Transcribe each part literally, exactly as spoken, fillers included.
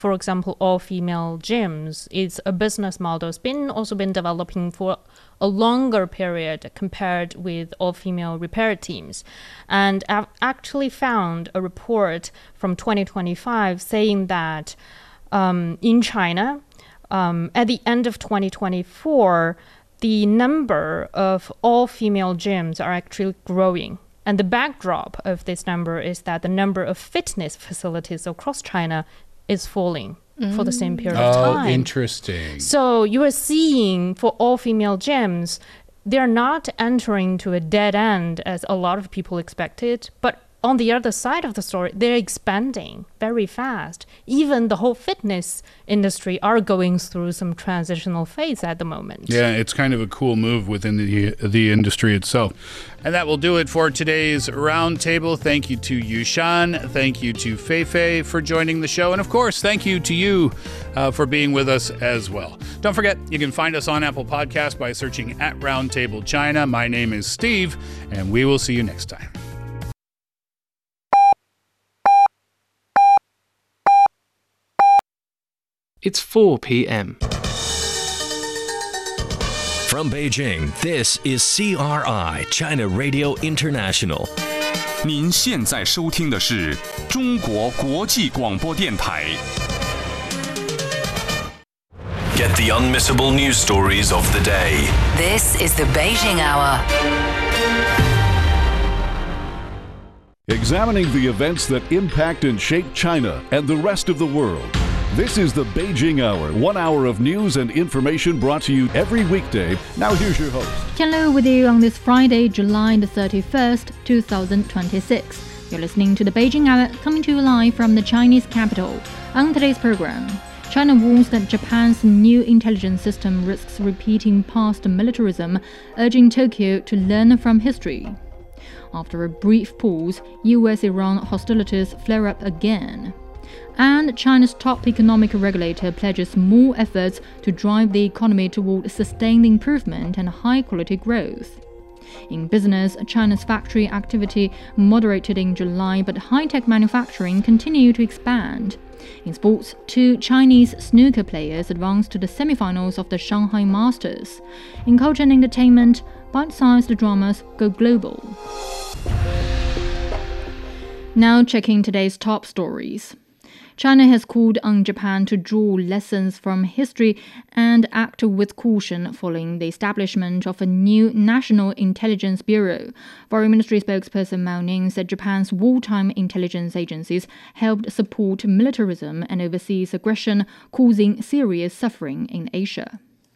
For example, all-female gyms is a business model. It's been also been developing for a longer period compared with all-female repair teams. And I've actually found a report from twenty twenty-five saying that um, in China, um, at the end of twenty twenty-four, the number of all-female gyms are actually growing. And the backdrop of this number is that the number of fitness facilities across China is falling mm. for the same period oh, of time. Oh, interesting. So you are seeing for all female gyms, they're not entering to a dead end as a lot of people expected, but on the other side of the story, they're expanding very fast. Even the whole fitness industry are going through some transitional phase at the moment. Yeah, it's kind of a cool move within the the industry itself. And that will do it for today's Roundtable. Thank you to Yushan. Thank you to Feifei for joining the show. And of course, thank you to you uh, for being with us as well. Don't forget, you can find us on Apple Podcasts by searching at Roundtable China. My name is Steve, and we will see you next time. It's four p.m. From Beijing, this is C R I, China Radio International. 您现在收听的是中国国际广播电台。 Get the unmissable news stories of the day. This is the Beijing Hour. Examining the events that impact and shape China and the rest of the world. This is the Beijing Hour, one hour of news and information brought to you every weekday. Now here's your host. Qian Lu with you on this Friday, July the thirty-first, two thousand twenty-six. You're listening to the Beijing Hour, coming to you live from the Chinese capital. On today's program, China warns that Japan's new intelligence system risks repeating past militarism, urging Tokyo to learn from history. After a brief pause, U S Iran hostilities flare up again. And China's top economic regulator pledges more efforts to drive the economy toward sustained improvement and high-quality growth. In business, China's factory activity moderated in July, but high-tech manufacturing continued to expand. In sports, two Chinese snooker players advanced to the semifinals of the Shanghai Masters. In culture and entertainment, bite-sized dramas go global. Now checking today's top stories. China has called on Japan to draw lessons from history and act with caution following the establishment of a new National Intelligence Bureau. Foreign Ministry spokesperson Mao Ning said Japan's wartime intelligence agencies helped support militarism and overseas aggression, causing serious suffering in Asia.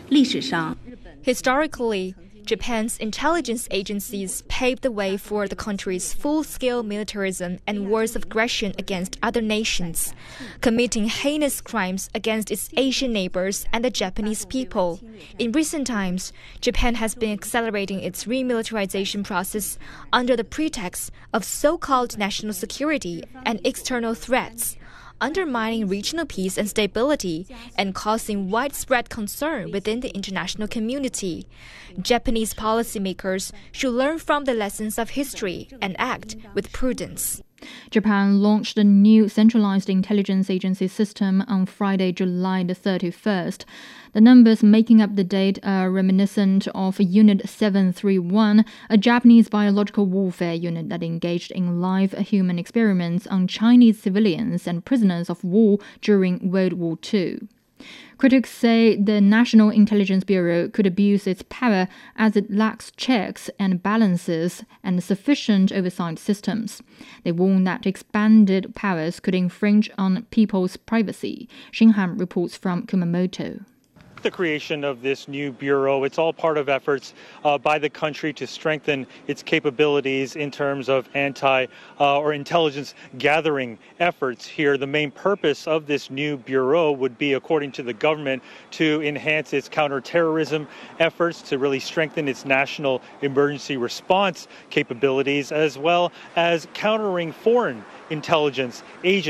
Historically, Japan's intelligence agencies paved the way for the country's full-scale militarism and wars of aggression against other nations, committing heinous crimes against its Asian neighbors and the Japanese people. In recent times, Japan has been accelerating its remilitarization process under the pretext of so-called national security and external threats, undermining regional peace and stability and causing widespread concern within the international community. Japanese policymakers should learn from the lessons of history and act with prudence. Japan launched a new centralized intelligence agency system on Friday, July the thirty-first. The numbers making up the date are reminiscent of Unit seven thirty-one, a Japanese biological warfare unit that engaged in live human experiments on Chinese civilians and prisoners of war during World War Two. Critics say the National Intelligence Bureau could abuse its power as it lacks checks and balances and sufficient oversight systems. They warn that expanded powers could infringe on people's privacy. Xinhan reports from Kumamoto. The creation of this new bureau, it's all part of efforts uh, by the country to strengthen its capabilities in terms of anti uh, or intelligence gathering efforts here. The main purpose of this new bureau would be, according to the government, to enhance its counterterrorism efforts, to really strengthen its national emergency response capabilities, as well as countering foreign intelligence agents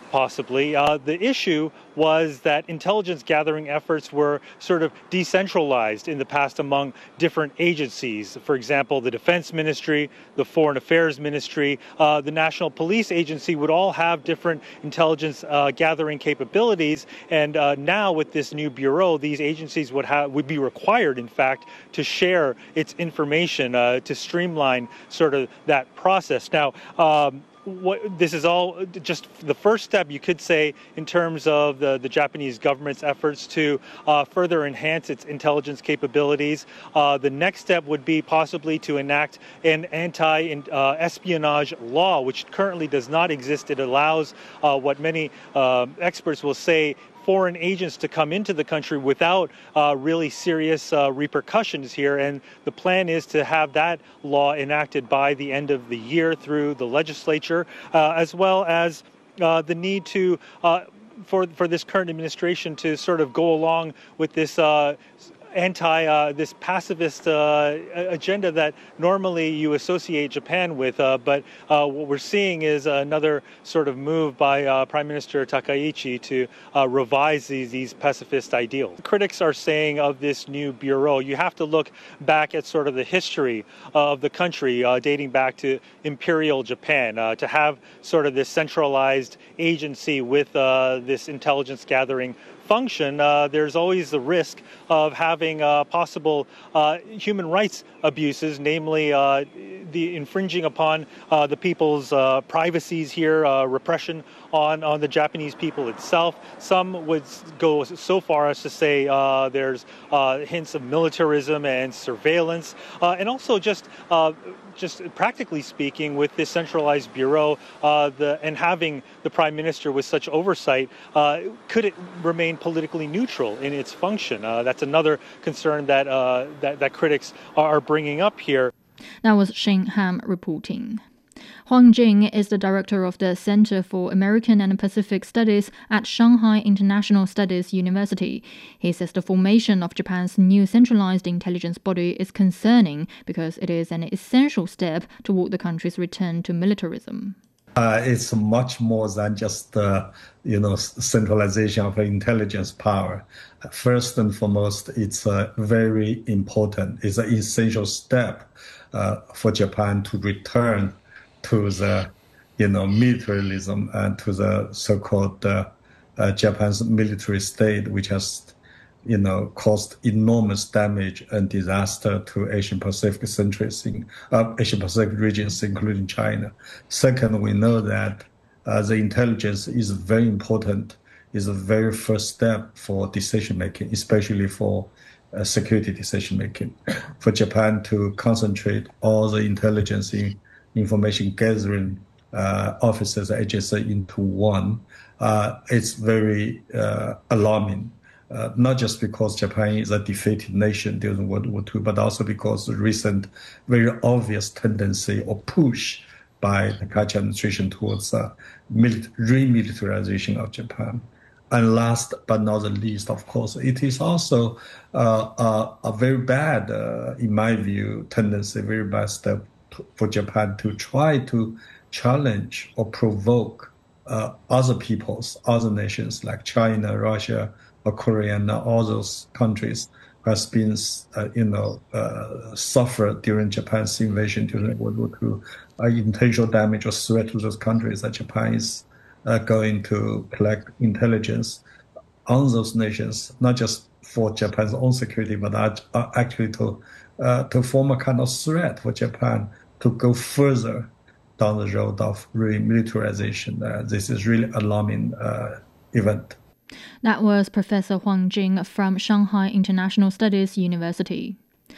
possibly. Uh, the issue was that intelligence gathering efforts were sort of decentralized in the past among different agencies. For example, the Defense Ministry, the Foreign Affairs Ministry, uh, the National Police Agency would all have different intelligence uh, gathering capabilities. And uh, now with this new bureau, these agencies would have would be required, in fact, to share its information uh, to streamline sort of that process. Now, um, What, this is all just the first step, you could say, in terms of the, the Japanese government's efforts to uh, further enhance its intelligence capabilities. Uh, the next step would be possibly to enact an anti-espionage uh, law, which currently does not exist. It allows uh, what many uh, experts will say foreign agents to come into the country without uh, really serious uh, repercussions here. And the plan is to have that law enacted by the end of the year through the legislature, uh, as well as uh, the need to, uh, for, for this current administration to sort of go along with this uh, anti, uh, this pacifist uh, agenda that normally you associate Japan with. Uh, but uh, what we're seeing is another sort of move by uh, Prime Minister Takaichi to uh, revise these, these pacifist ideals. Critics are saying of this new bureau, you have to look back at sort of the history of the country uh, dating back to Imperial Japan. Uh, to have sort of this centralized agency with uh, this intelligence gathering function, uh, there's always the risk of having uh, possible uh, human rights abuses, namely uh, the infringing upon uh, the people's uh, privacies here, uh, repression on, on the Japanese people itself. Some would go so far as to say uh, there's uh, hints of militarism and surveillance, uh, and also just uh, just practically speaking, with this centralized bureau uh, the, and having the Prime Minister with such oversight, uh, could it remain politically neutral in its function? Uh, that's another concern that, uh, that that critics are bringing up here. That was Shane Ham reporting. Huang Jing is the director of the Center for American and Pacific Studies at Shanghai International Studies University. He says the formation of Japan's new centralized intelligence body is concerning because it is an essential step toward the country's return to militarism. Uh, it's much more than just the uh, you know centralization of intelligence power. First and foremost, it's uh, very important. It's an essential step uh, for Japan to return to the, you know, militarism and to the so-called uh, uh, Japan's military state, which has, you know, caused enormous damage and disaster to Asian Pacific countries, in, uh, Asian Pacific regions, including China. Second, we know that uh, the intelligence is very important, is a very first step for decision making, especially for uh, security decision making. For Japan to concentrate all the intelligence in information gathering uh, offices, agencies into one, uh, it's very uh, alarming. Uh, not just because Japan is a defeated nation during World War Two, but also because the recent very obvious tendency or push by the Kaichi administration towards uh, mili- remilitarization of Japan. And last but not the least, of course, it is also uh, a, a very bad, uh, in my view, tendency, very bad step for Japan to try to challenge or provoke uh, other peoples, other nations like China, Russia, or Korea, and all those countries who has been, uh, you know, uh, suffered during Japan's invasion during World War Two, uh, intentional damage or threat to those countries that Japan is uh, going to collect intelligence on those nations, not just for Japan's own security, but uh, actually to uh, to form a kind of threat for Japan to go further down the road of remilitarization. Uh, this is really alarming uh, event. That was Professor Huang Jing from Shanghai International Studies University.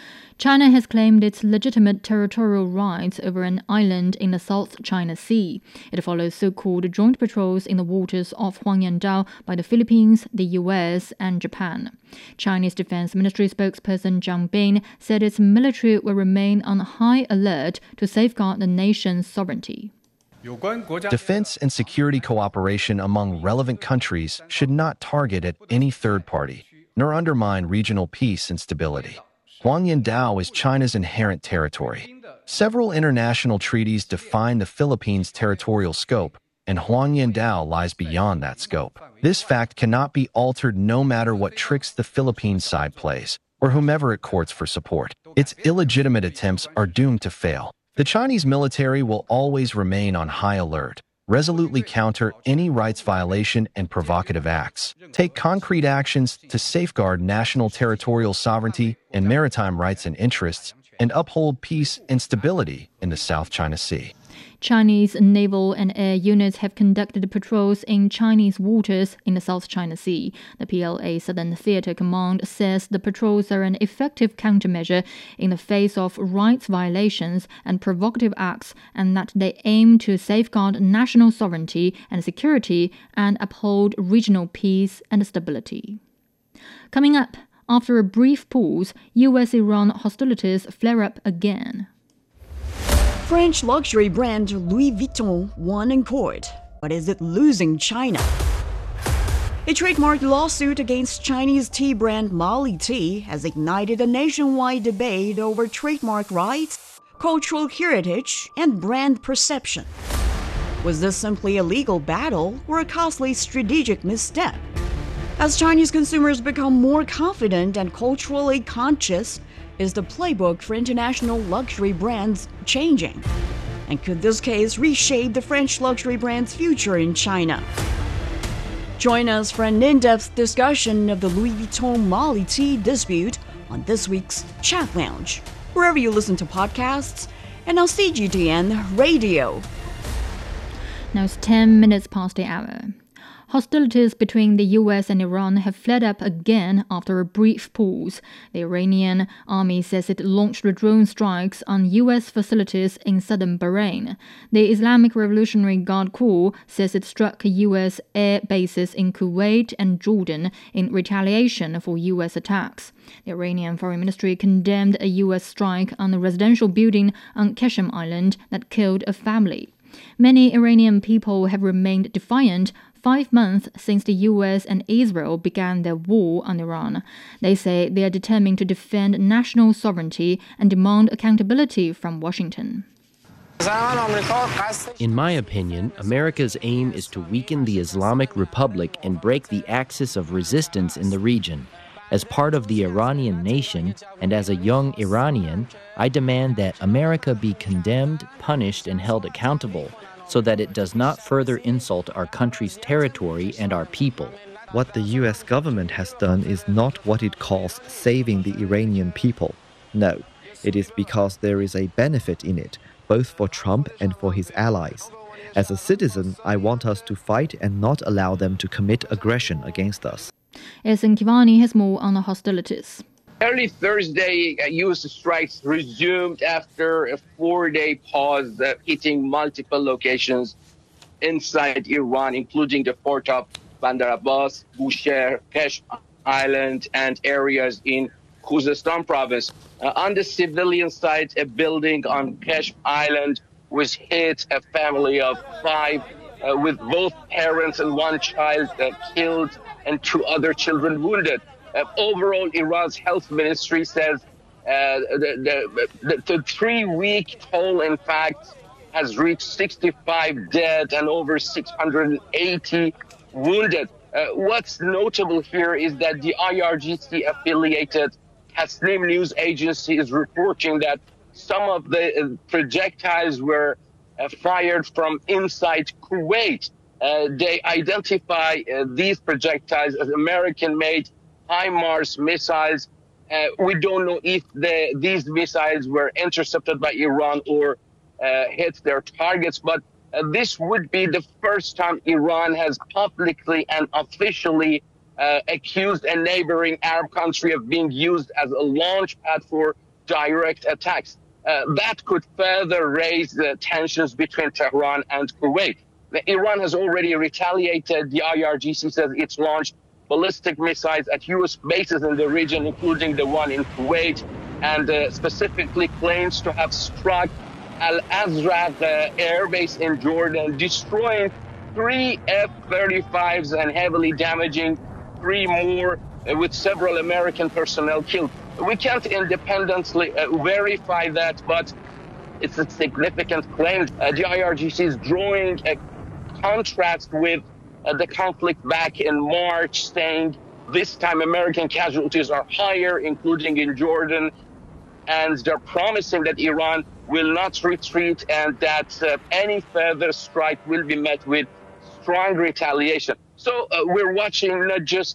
China has claimed its legitimate territorial rights over an island in the South China Sea. It follows so-called joint patrols in the waters off Huangyantou by the Philippines, the U S, and Japan. Chinese Defense Ministry spokesperson Zhang Bin said its military will remain on high alert to safeguard the nation's sovereignty. Defense and security cooperation among relevant countries should not target at any third party, nor undermine regional peace and stability. Huangyantou is China's inherent territory. Several international treaties define the Philippines' territorial scope, and Huang Yindao lies beyond that scope. This fact cannot be altered no matter what tricks the Philippines side plays, or whomever it courts for support. Its illegitimate attempts are doomed to fail. The Chinese military will always remain on high alert, resolutely counter any rights violation and provocative acts, take concrete actions to safeguard national territorial sovereignty and maritime rights and interests, and uphold peace and stability in the South China Sea. Chinese naval and air units have conducted patrols in Chinese waters in the South China Sea. The P L A Southern Theater Command says the patrols are an effective countermeasure in the face of rights violations and provocative acts, and that they aim to safeguard national sovereignty and security and uphold regional peace and stability. Coming up, after a brief pause, U S Iran hostilities flare up again. French luxury brand Louis Vuitton won in court, but is it losing China? A trademark lawsuit against Chinese tea brand Mali Tea has ignited a nationwide debate over trademark rights, cultural heritage, and brand perception. Was this simply a legal battle or a costly strategic misstep? As Chinese consumers become more confident and culturally conscious, is the playbook for international luxury brands changing? And could this case reshape the French luxury brand's future in China? Join us for an in-depth discussion of the Louis Vuitton Mali Tea dispute on this week's Chat Lounge, wherever you listen to podcasts, and on C G T N Radio. Now it's ten minutes past the hour. Hostilities between the U S and Iran have flared up again after a brief pause. The Iranian army says it launched drone strikes on U S facilities in southern Bahrain. The Islamic Revolutionary Guard Corps says it struck U S air bases in Kuwait and Jordan in retaliation for U S attacks. The Iranian Foreign Ministry condemned a U S strike on a residential building on Qashem Island that killed a family. Many Iranian people have remained defiant five months since the U S and Israel began their war on Iran. They say they are determined to defend national sovereignty and demand accountability from Washington. In my opinion, America's aim is to weaken the Islamic Republic and break the axis of resistance in the region. As part of the Iranian nation, and as a young Iranian, I demand that America be condemned, punished, and held accountable, so that it does not further insult our country's territory and our people. What the U S government has done is not what it calls saving the Iranian people. No, it is because there is a benefit in it, both for Trump and for his allies. As a citizen, I want us to fight and not allow them to commit aggression against us. Ehsan Kivani has more on the hostilities. Early Thursday, uh, U S strikes resumed after a four-day pause, uh, hitting multiple locations inside Iran, including the port of Bandar Abbas, Bushehr, Qashem Island, and areas in Khuzestan province. Uh, on the civilian side, a building on Qashem Island was hit, a family of five, uh, with both parents and one child uh, killed and two other children wounded. Uh, overall, Iran's health ministry says uh, the, the, the, the three-week toll, in fact, has reached sixty-five dead and over six hundred eighty wounded. Uh, what's notable here is that the I R G C-affiliated Tasnim news agency is reporting that some of the uh, projectiles were uh, fired from inside Kuwait. Uh, they identify uh, these projectiles as American-made HIMARS missiles. Uh, we don't know if the, these missiles were intercepted by Iran or uh, hit their targets, but uh, this would be the first time Iran has publicly and officially uh, accused a neighboring Arab country of being used as a launch pad for direct attacks. Uh, that could further raise the tensions between Tehran and Kuwait. Iran has already retaliated. The I R G C says it's launched ballistic missiles at U S bases in the region, including the one in Kuwait, and uh, specifically claims to have struck Al-Azraq uh, air base in Jordan, destroying three F thirty-fives and heavily damaging three more, uh, with several American personnel killed. We can't independently uh, verify that, but it's a significant claim. Uh, the I R G C is drawing a contrast with uh, the conflict back in March, saying this time American casualties are higher, including in Jordan, and they're promising that Iran will not retreat and that uh, any further strike will be met with strong retaliation. So uh, we're watching not just